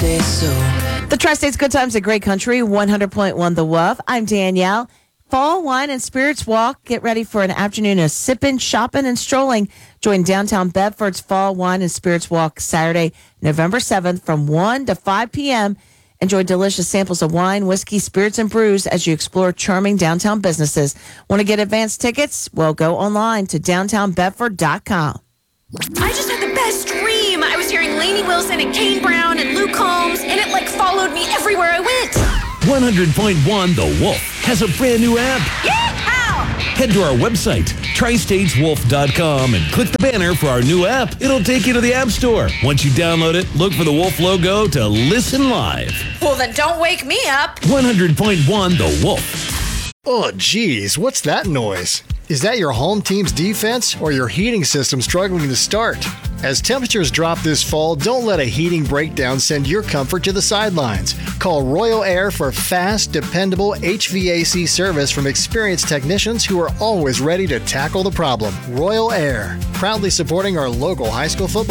say so. The Tri-State's Good Times at Great Country, 100.1 The Wolf. I'm Danielle. Fall Wine and Spirits Walk. Get ready for an afternoon of sipping, shopping, and strolling. Join downtown Bedford's Fall Wine and Spirits Walk Saturday, November 7th from 1 to 5 p.m. Enjoy delicious samples of wine, whiskey, spirits, and brews as you explore charming downtown businesses. Want to get advance tickets? Well, go online to downtownbedford.com. I just had the best dream. I was hearing Lainey Wilson and Kane Brown and Luke Combs, and it followed me everywhere I went. 100.1 The Wolf has a brand new app. Yeehaw! Head to our website, tristateswolf.com, and click the banner for our new app. It'll take you to the App Store. Once you download it, look for the Wolf logo to listen live. Well, then don't wake me up. 100.1 The Wolf. Oh, geez, what's that noise? Is that your home team's defense or your heating system struggling to start? As temperatures drop this fall, don't let a heating breakdown send your comfort to the sidelines. Call Royal Air for fast, dependable HVAC service from experienced technicians who are always ready to tackle the problem. Royal Air, proudly supporting our local high school football